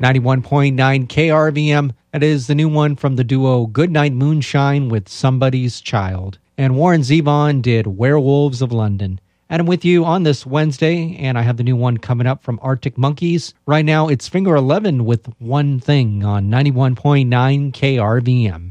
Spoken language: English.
91.9 KRVM. That is the new one from the duo Goodnight Moonshine with Somebody's Child. And Warren Zevon did Werewolves of London. And I'm with you on this Wednesday, and I have the new one coming up from Arctic Monkeys. Right now, it's Finger 11 with One Thing on 91.9 KRVM.